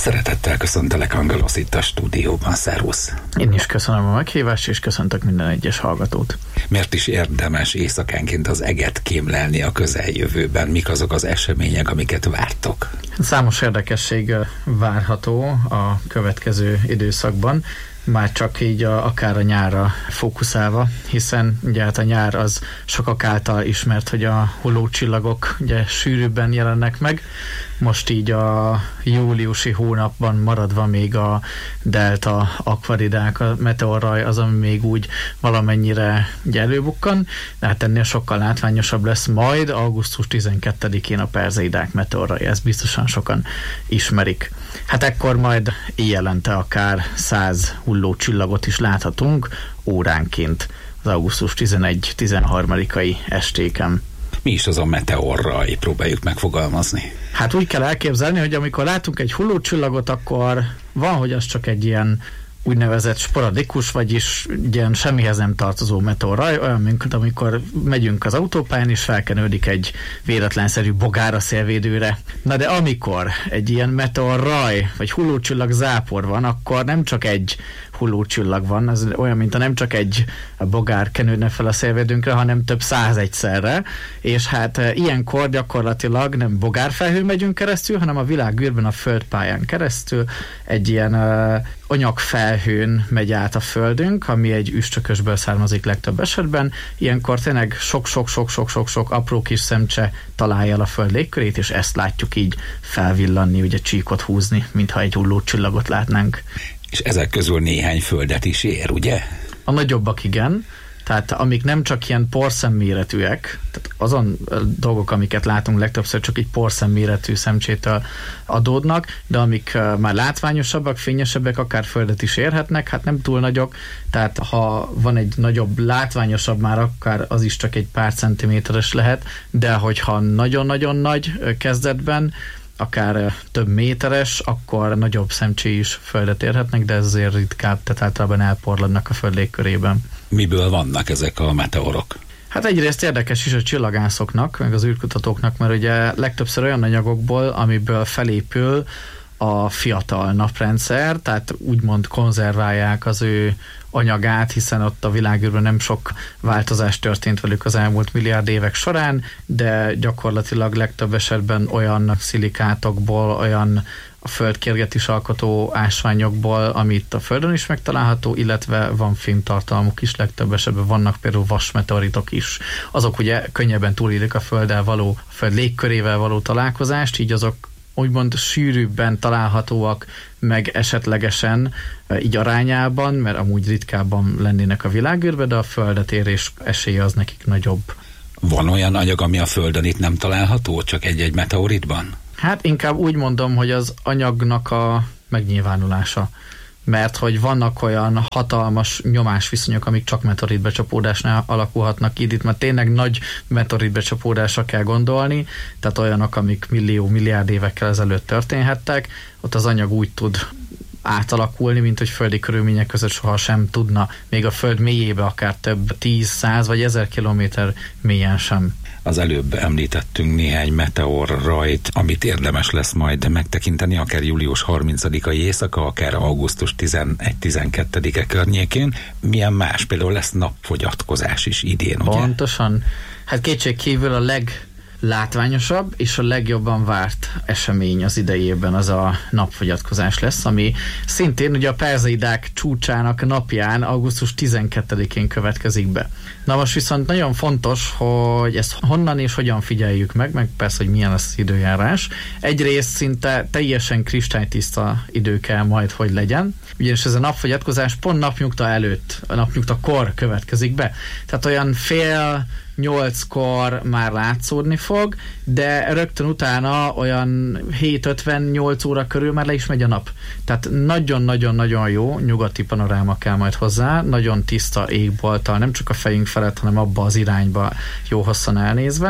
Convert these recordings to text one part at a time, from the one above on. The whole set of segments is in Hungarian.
Szeretettel köszöntelek, Angelos, itt a stúdióban. Szervusz! Én is köszönöm a meghívást, és köszöntök minden egyes hallgatót. Miért is érdemes éjszakánként az eget kémlelni a közeljövőben? Mik azok az események, amiket vártok? Számos érdekesség várható a következő időszakban, már csak így akár a nyárra fókuszálva, hiszen ugye hát a nyár az sokak által ismert, hogy a hullócsillagok ugye sűrűbben jelennek meg. Most így a júliusi hónapban maradva még a delta akvaridák, a meteorraj az, ami még úgy valamennyire ugye előbukkan, de hát ennél sokkal látványosabb lesz majd augusztus 12-én a perzeidák meteorraj, ezt biztosan sokan ismerik. Hát ekkor majd éjjelente akár 100 hullócsillagot is láthatunk óránként az augusztus 11-13-ai estéken. Mi is az a meteorraj? Próbáljuk megfogalmazni. Hát úgy kell elképzelni, hogy amikor látunk egy hullócsillagot, akkor van, hogy az csak egy ilyen úgynevezett sporadikus, vagyis ilyen semmihez nem tartozó meteorraj, olyan, mint amikor megyünk az autópályán, és felkenődik egy véletlenszerű bogár a szélvédőre. Na de amikor egy ilyen meteorraj, vagy hullócsillag zápor van, akkor nem csak egy hullócsillag van, ez olyan, mint nem csak egy bogár kenődne fel a szélvédőnkre, hanem több 100 egyszerre, és hát ilyenkor gyakorlatilag nem bogárfelhőn megyünk keresztül, hanem a világűrben a földpályán keresztül egy ilyen anyagfelhőn megy át a Földünk, ami egy üstökösből származik legtöbb esetben. Ilyenkor tényleg sok apró kis szemcse találja el a Föld légkörét, és ezt látjuk így felvillanni, ugye csíkot húzni, mintha egy hullócsillagot látnánk. És ezek közül néhány földet is ér, ugye? A nagyobbak igen, tehát amik nem csak ilyen porszemméretűek, tehát azon dolgok, amiket látunk legtöbbször csak egy porszemméretű szemcsétől adódnak, de amik már látványosabbak, fényesebbek, akár földet is érhetnek, hát nem túl nagyok, tehát ha van egy nagyobb, látványosabb, már akár az is csak egy pár centiméteres lehet, de hogyha nagyon-nagyon nagy kezdetben, akár több méteres, akkor nagyobb szemcsék is földet érhetnek, de ez azért ritkább, tehát általában elporladnak a Föld légkörében. Miből vannak ezek a meteorok? Hát egyrészt érdekes is a csillagászoknak, meg az űrkutatóknak, mert ugye legtöbbször olyan anyagokból, amiből felépül a fiatal naprendszer, tehát úgymond konzerválják az ő anyagát, hiszen ott a világűrben nem sok változás történt velük az elmúlt milliárd évek során, de gyakorlatilag legtöbb esetben olyan szilikátokból, olyan a földkérget is alkotó ásványokból, amit a Földön is megtalálható, illetve van fémtartalmuk is, legtöbb esetben vannak például vasmeteoritok is. Azok ugye könnyebben túlélik a Földdel való, a Föld légkörével való találkozást, így azok úgymond sűrűbben találhatóak meg esetlegesen így arányában, mert amúgy ritkábban lennének a világűrbe, de a Földet érés esélye az nekik nagyobb. Van olyan anyag, ami a Földön itt nem található, csak egy-egy meteoritban? Hát inkább úgy mondom, hogy az anyagnak a megnyilvánulása. Mert hogy vannak olyan hatalmas nyomásviszonyok, amik csak meteoritbecsapódásnál alakulhatnak ki. Itt már tényleg nagy meteoritbecsapódásra kell gondolni, tehát olyanok, amik milliárd évekkel ezelőtt történhettek, ott az anyag úgy tud átalakulni, mint hogy földi körülmények között soha sem tudna, még a Föld mélyébe akár több 10, 100 vagy 1000 kilométer mélyen sem. Az előbb említettünk néhány meteorrajt, amit érdemes lesz majd megtekinteni, akár július 30-ai éjszaka, akár augusztus 11-12-e környékén. Milyen más? Például lesz napfogyatkozás is idén, ugye? Pontosan. Hát kétségkívül a leglátványosabb és a legjobban várt esemény az idejében az a napfogyatkozás lesz, ami szintén ugye a perzeidák csúcsának napján, augusztus 12-én következik be. Na most viszont nagyon fontos, hogy ezt honnan és hogyan figyeljük meg persze, hogy milyen lesz az időjárás. Egyrészt szinte teljesen kristálytiszta idő kell majd, hogy legyen, ugyanis ez a napfogyatkozás pont napnyugta előtt, a napnyugtakor következik be. Tehát olyan 7:30-kor már látszódni fog, de rögtön utána olyan 7:58 óra körül már le is megy a nap. Tehát nagyon-nagyon-nagyon jó nyugati panoráma kell majd hozzá, nagyon tiszta égbolttal, nem csak a fejünk felett, hanem abba az irányba jó hosszan elnézve.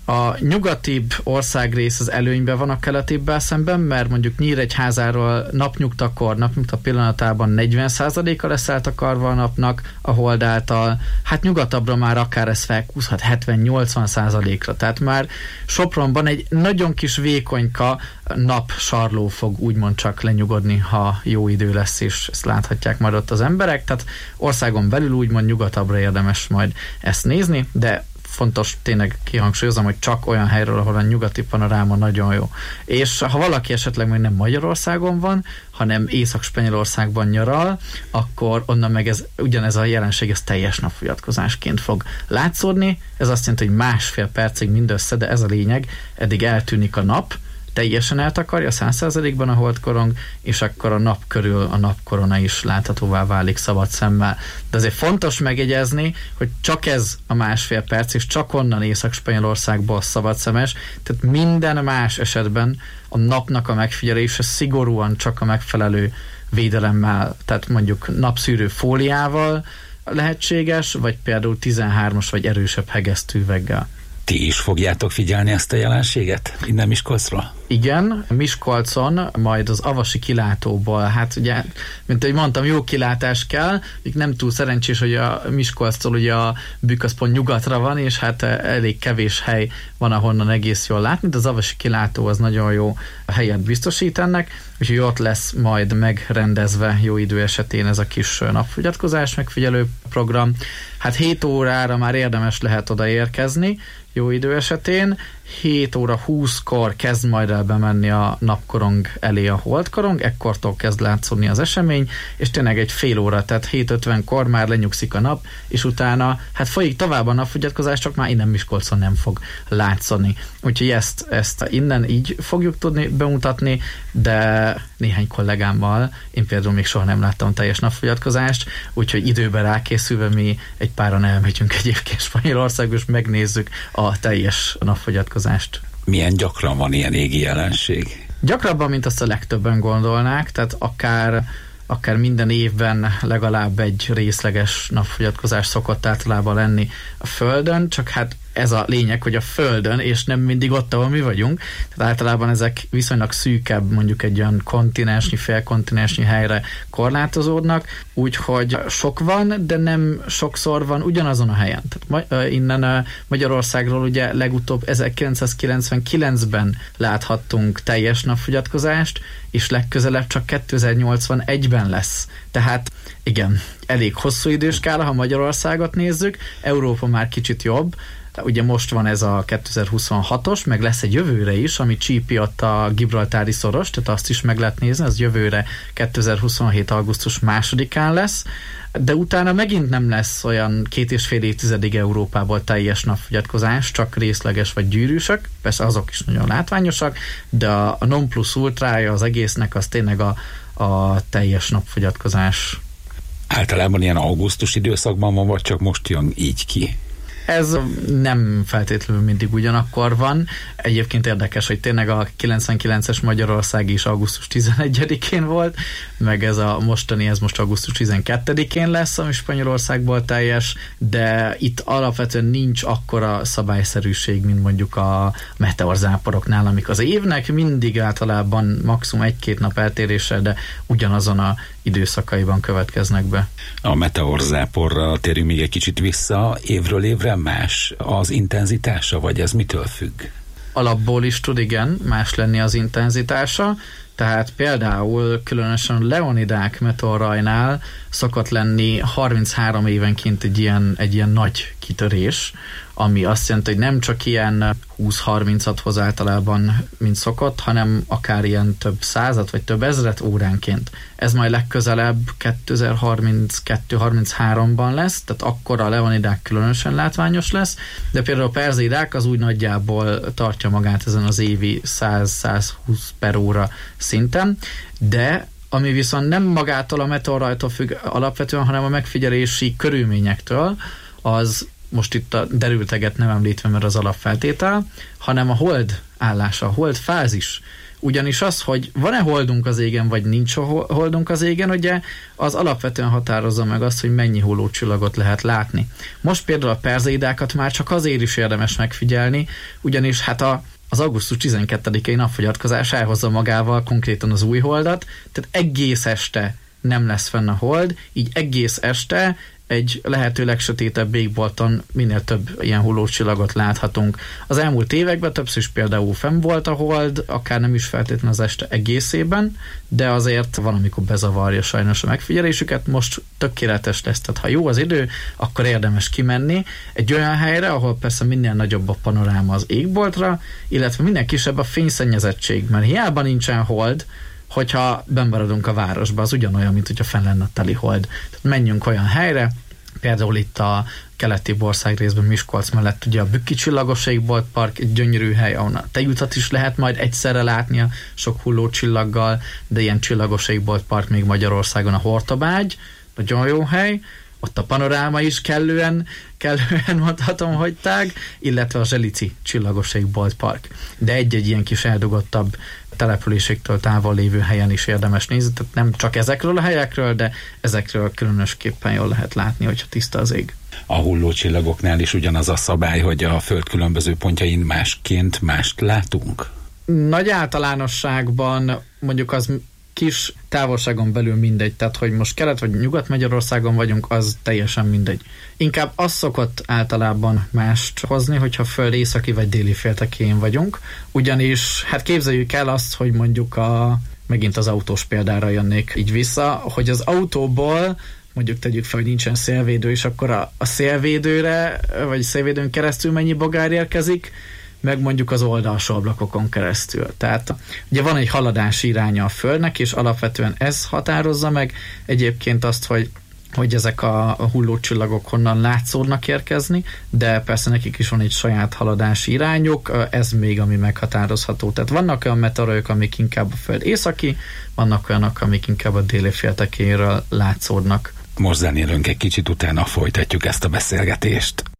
A nyugatibb országrész az előnyben van a keletibbel szemben, mert mondjuk Nyíregyházáról napnyugta pillanatában 40%-a lesz eltakarva a napnak a hold által, hát nyugatabbra már akár ez felkúszhat 70-80%-ra, tehát már Sopronban egy nagyon kis vékonyka napsarló fog úgymond csak lenyugodni, ha jó idő lesz, és ezt láthatják majd ott az emberek, tehát országon belül úgymond nyugatabbra érdemes majd ezt nézni, de fontos tényleg kihangsúlyozom, hogy csak olyan helyről, ahol a nyugati panoráma nagyon jó. És ha valaki esetleg még nem Magyarországon van, hanem Észak-Spanyolországban nyaral, akkor onnan meg ugyanez a jelenség, ez teljes napfogyatkozásként fog látszódni. Ez azt jelenti, hogy 1,5 percig mindössze, de ez a lényeg, eddig eltűnik a nap, teljesen eltakarja 100%-ban a holdkorong, és akkor a nap körül a napkorona is láthatóvá válik szabad szemmel. De azért fontos megjegyezni, hogy csak ez a 1,5 perc, és csak onnan Észak-Spanyolországból szabadszemes, tehát minden más esetben a napnak a megfigyelése szigorúan csak a megfelelő védelemmel, tehát mondjuk napszűrő fóliával lehetséges, vagy például 13-as vagy erősebb hegesztőüveggel. Ti is fogjátok figyelni ezt a jelenséget innen Miskolcról? Igen, Miskolcon, majd az avasi kilátóból, hát ugye, mint ahogy mondtam, jó kilátás kell, így nem túl szerencsés, hogy a Miskolctól ugye a Bükk az pont nyugatra van, és hát elég kevés hely van, ahonnan egész jól látni, de az avasi kilátó az nagyon jó helyet biztosít ennek, úgyhogy ott lesz majd megrendezve jó idő esetén ez a kis napfogyatkozás megfigyelő program. Hát 7 órára már érdemes lehet odaérkezni, jó idő esetén. 7 óra 20-kor kezd majd el bemenni a napkorong elé a holdkorong, ekkortól kezd látszódni az esemény, és tényleg egy fél óra, tehát 7:50-kor már lenyugszik a nap, és utána hát folyik tovább a napfogyatkozás, csak már innen Miskolcon nem fog látszani. Úgyhogy ezt innen így fogjuk tudni bemutatni, de néhány kollégámmal én például még soha nem láttam teljes napfogyatkozást, úgyhogy időben rákészülve mi egy páran elmegyünk egyébként Spanyolországba, és megnézzük a teljes napfogyatkozást. Milyen gyakran van ilyen égi jelenség? Gyakrabban, mint azt a legtöbben gondolnák, tehát akár minden évben legalább egy részleges napfogyatkozás szokott általában lenni a Földön, csak hát ez a lényeg, hogy a Földön, és nem mindig ott, ahol mi vagyunk. Tehát általában ezek viszonylag szűkebb, mondjuk egy olyan kontinensnyi, félkontinensnyi helyre korlátozódnak, úgyhogy sok van, de nem sokszor van ugyanazon a helyen. Tehát innen Magyarországról ugye legutóbb 1999-ben láthattunk teljes napfogyatkozást, és legközelebb csak 2081-ben lesz. Tehát igen, elég hosszú időskála, ha Magyarországot nézzük, Európa már kicsit jobb. Ugye most van ez a 2026-os, meg lesz egy jövőre is, ami csípi ott a Gibraltári szoros, tehát azt is meg lehet nézni, az jövőre 2027. augusztus 2-án lesz, de utána megint nem lesz olyan 2,5 évtizedig Európából teljes napfogyatkozás, csak részleges vagy gyűrűsök, persze azok is nagyon látványosak, de a non plus ultrája az egésznek az tényleg a teljes napfogyatkozás. Általában ilyen augusztus időszakban van, vagy csak most jön így ki? Ez nem feltétlenül mindig ugyanakkor van. Egyébként érdekes, hogy tényleg a 99-es Magyarország is augusztus 11-én volt, meg ez a mostani, ez most augusztus 12-én lesz, ami Spanyolországból teljes, de itt alapvetően nincs akkora szabályszerűség, mint mondjuk a meteorzáporoknál, amik az évnek mindig általában maximum 1-2 nap eltéréssel, de ugyanazon a időszakaiban következnek be. A meteorzáporra térjünk még egy kicsit vissza, évről évre más az intenzitása, vagy ez mitől függ? Alapból is tud, igen, más lenni az intenzitása, tehát például különösen Leonidák meteorrajnál szokott lenni 33 évenként egy ilyen nagy kitörés, ami azt jelenti, hogy nem csak ilyen 20-30-at hoz általában, mint szokott, hanem akár ilyen több százat, vagy több ezret óránként. Ez majd legközelebb 2032-33-ban lesz, tehát akkor a Leonidák különösen látványos lesz, de például a Perzeidák az úgy nagyjából tartja magát ezen az évi 100-120 per óra szinten, de ami viszont nem magától a meteorrajtól függ alapvetően, hanem a megfigyelési körülményektől, az most itt a derülteget nem említve, mert az alapfeltétel, hanem a hold állása, a hold fázis. Ugyanis az, hogy van-e holdunk az égen, vagy nincs holdunk az égen, ugye az alapvetően határozza meg azt, hogy mennyi hullócsillagot lehet látni. Most például a Perzeidákat már csak azért is érdemes megfigyelni, ugyanis hát az augusztus 12-i napfogyatkozás elhozza magával konkrétan az új holdat, tehát egész este nem lesz fenn a hold, így egész este egy lehető legsötétebb égbolton minél több ilyen hullócsillagot láthatunk. Az elmúlt években többször is például fenn volt a hold, akár nem is feltétlenül az este egészében, de azért van, amikor bezavarja sajnos a megfigyelésüket. Most tökéletes lesz, tehát ha jó az idő, akkor érdemes kimenni egy olyan helyre, ahol persze minél nagyobb a panoráma az égboltra, illetve minél kisebb a fényszennyezettség, mert hiába nincsen hold, hogyha benn maradunk a városba, az ugyanolyan, mint hogyha fenn lenne a teli hold. Tehát menjünk olyan helyre, például itt a keleti ország részben Miskolc mellett ugye a Bükki Csillagos Égbolt Park, egy gyönyörű hely, ahol a Tejutat is lehet majd egyszerre látni a sok hulló csillaggal, de ilyen Csillagos Égbolt Park még Magyarországon a Hortobágy, nagyon jó hely, ott a panoráma is kellően mondhatom, hogy tág, illetve a Zselici Csillagos Égbolt Park. De egy-egy ilyen kis eldugottabb településektől távol lévő helyen is érdemes nézni, tehát nem csak ezekről a helyekről, de ezekről különösképpen jól lehet látni, hogyha tiszta az ég. A hullócsillagoknál is ugyanaz a szabály, hogy a Föld különböző pontjain másként mást látunk? Nagy általánosságban mondjuk az kis távolságon belül mindegy, tehát hogy most Kelet vagy Nyugat-Magyarországon vagyunk, az teljesen mindegy. Inkább az szokott általában mást hozni, hogyha föld északi vagy déli féltekén vagyunk, ugyanis hát képzeljük el azt, hogy mondjuk megint az autós példára jönnék így vissza, hogy az autóból mondjuk tegyük fel, hogy nincsen szélvédő, és akkor a szélvédőre, vagy szélvédőn keresztül mennyi bogár érkezik, meg mondjuk az oldalsó ablakokon keresztül. Tehát ugye van egy haladási iránya a Földnek, és alapvetően ez határozza meg egyébként azt, hogy ezek a hullócsillagok honnan látszódnak érkezni, de persze nekik is van egy saját haladási irányuk, ez még ami meghatározható. Tehát vannak olyan meteoroidok, amik inkább a Föld északi, vannak olyanok, amik inkább a déli féltekéről látszódnak. Most zenélünk egy kicsit, utána folytatjuk ezt a beszélgetést.